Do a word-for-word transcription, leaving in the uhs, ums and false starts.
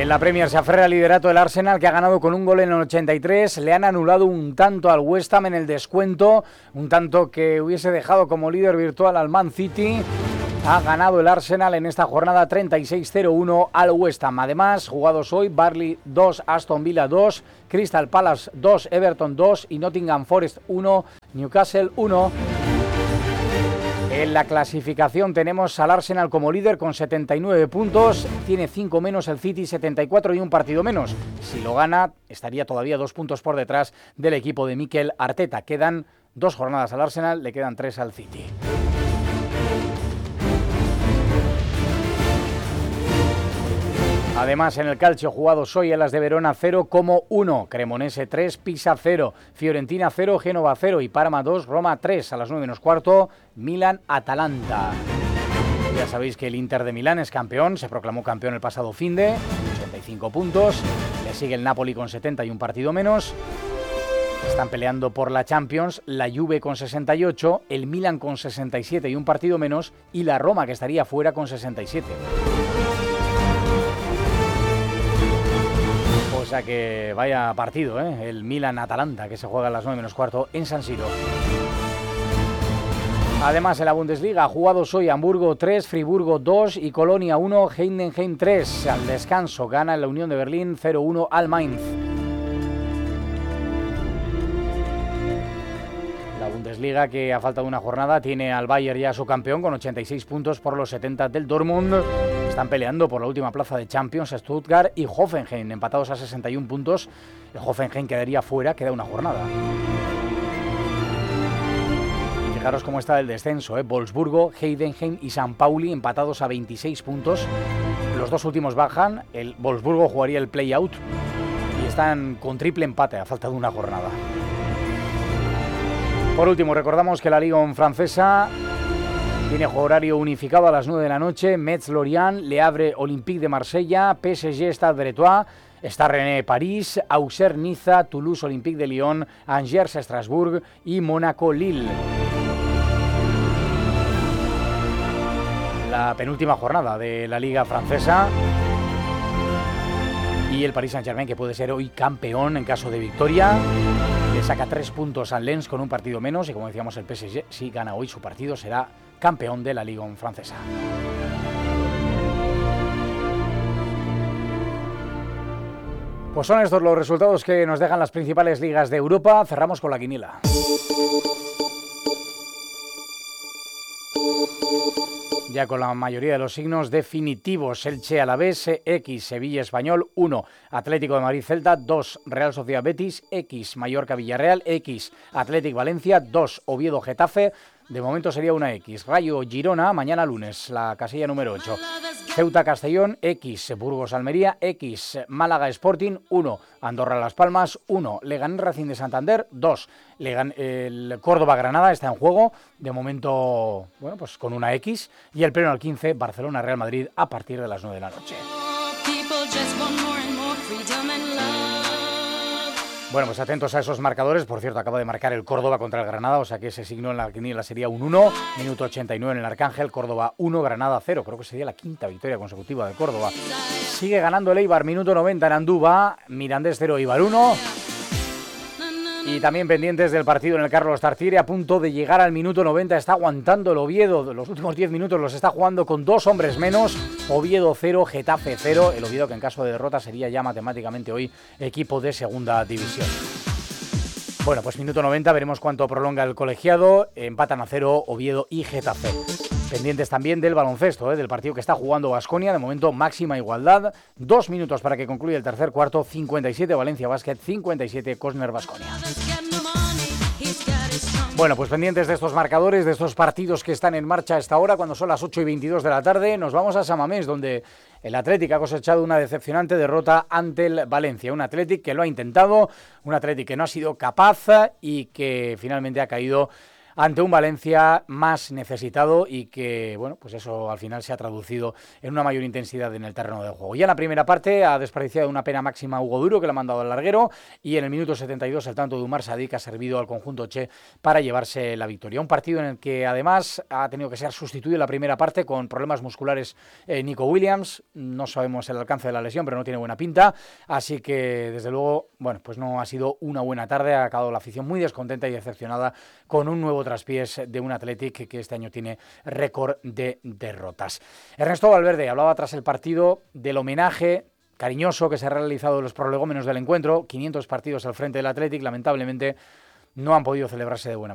En la Premier se aferra al liderato del Arsenal, que ha ganado con un gol en el ochenta y tres. Le han anulado un tanto al West Ham en el descuento, un tanto que hubiese dejado como líder virtual al Man City. Ha ganado el Arsenal en esta jornada treinta y seis cero uno al West Ham. Además, jugados hoy, Burnley dos, Aston Villa dos, Crystal Palace dos, Everton dos y Nottingham Forest uno, Newcastle uno. En la clasificación tenemos al Arsenal como líder con setenta y nueve puntos, tiene cinco menos el City, setenta y cuatro y un partido menos. Si lo gana, estaría todavía dos puntos por detrás del equipo de Mikel Arteta. Quedan dos jornadas al Arsenal, le quedan tres al City. Además, en el calcio jugados hoy, Hellas de Verona cero como uno, Cremonese tres, Pisa cero, Fiorentina cero, Génova cero y Parma dos, Roma tres. A las nueve menos cuarto, Milan-Atalanta. Ya sabéis que el Inter de Milán es campeón, se proclamó campeón el pasado finde, ochenta y cinco puntos. Le sigue el Napoli con setenta y un partido menos. Están peleando por la Champions, la Juve con sesenta y ocho, el Milan con sesenta y siete y un partido menos y la Roma, que estaría fuera, con sesenta y siete. O sea que vaya partido, ¿eh? El Milan-Atalanta, que se juega a las nueve menos cuarto en San Siro. Además, en la Bundesliga, jugados hoy, Hamburgo tres, Friburgo dos y Colonia uno, Heidenheim tres. Al descanso gana la Unión de Berlín cero uno al Mainz. La Bundesliga, que a falta de una jornada tiene al Bayern ya su campeón con ochenta y seis puntos por los setenta del Dortmund. Están peleando por la última plaza de Champions Stuttgart y Hoffenheim, empatados a sesenta y un puntos. El Hoffenheim quedaría fuera, queda una jornada. Y fijaros cómo está el descenso, ¿eh? Wolfsburgo, Heidenheim y San Pauli empatados a veintiséis puntos. Los dos últimos bajan, el Wolfsburgo jugaría el play-out y están con triple empate a falta de una jornada. Por último, recordamos que la Liga francesa tiene horario unificado a las nueve de la noche. Metz-Lorient, Le Havre, Olympique de Marsella, P S G, Stade Bretois, está Rennes, París, Auxerre, Niza, Toulouse, Olympique de Lyon, Angers, Estrasburgo y Mónaco, Lille. La penúltima jornada de la Liga francesa. Y el Paris Saint-Germain, que puede ser hoy campeón en caso de victoria. Le saca tres puntos al Lens con un partido menos y, como decíamos, el P S G, si gana hoy su partido, será campeón de la Liga francesa. Pues son estos los resultados que nos dejan las principales ligas de Europa. Cerramos con la quiniela. Ya con la mayoría de los signos definitivos. Elche Alavés, X, Sevilla Español, uno. Atlético de Madrid Celta, dos. Real Sociedad Betis, X. Mallorca Villarreal, X. Atlético Valencia, dos. Oviedo Getafe, de momento sería una X. Rayo Girona, mañana lunes, la casilla número ocho. Ceuta Castellón, X. Burgos Almería, X. Málaga Sporting, uno. Andorra Las Palmas, uno. Leganés Racing de Santander, dos. Legan, el Córdoba Granada está en juego, de momento, bueno, pues con una X. Y el pleno al quince, Barcelona Real Madrid, a partir de las nueve de la noche. Bueno, pues atentos a esos marcadores. Por cierto, acaba de marcar el Córdoba contra el Granada, o sea que ese signo en la quiniela sería un uno. Minuto ochenta y nueve en el Arcángel, Córdoba uno, Granada cero. Creo que sería la quinta victoria consecutiva de Córdoba. Sigue ganando el Eibar, minuto noventa en Andúba, Mirandés cero, Eibar uno. Y también pendientes del partido en el Carlos Tartiere, a punto de llegar al minuto noventa, está aguantando el Oviedo. Los últimos diez minutos los está jugando con dos hombres menos. Oviedo cero, Getafe cero. El Oviedo, que en caso de derrota sería ya matemáticamente hoy equipo de segunda división. Bueno, pues minuto noventa, veremos cuánto prolonga el colegiado. Empatan a cero Oviedo y Getafe. Pendientes también del baloncesto, ¿eh? Del partido que está jugando Baskonia, de momento máxima igualdad. Dos minutos para que concluya el tercer cuarto, cincuenta y siete Valencia Basket, cincuenta y siete Cosner Baskonia. Bueno, pues pendientes de estos marcadores, de estos partidos que están en marcha a esta hora, cuando son las ocho y veintidós de la tarde, nos vamos a Samamés, donde el Athletic ha cosechado una decepcionante derrota ante el Valencia. Un Athletic que lo ha intentado, un Athletic que no ha sido capaz y que finalmente ha caído ante un Valencia más necesitado y que, bueno, pues eso al final se ha traducido en una mayor intensidad en el terreno de juego. Ya en la primera parte ha desperdiciado una pena máxima Hugo Duro, que le ha mandado al larguero, y en el minuto setenta y dos el tanto de Umar Sadik ha servido al conjunto Che para llevarse la victoria. Un partido en el que además ha tenido que ser sustituido en la primera parte con problemas musculares eh, Nico Williams. No sabemos el alcance de la lesión, pero no tiene buena pinta, así que desde luego, bueno, pues no ha sido una buena tarde. Ha acabado la afición muy descontenta y decepcionada con un nuevo traspiés de un Athletic que este año tiene récord de derrotas. Ernesto Valverde hablaba tras el partido del homenaje cariñoso que se ha realizado en los prolegómenos del encuentro. quinientos partidos al frente del Athletic, lamentablemente no han podido celebrarse de buena manera.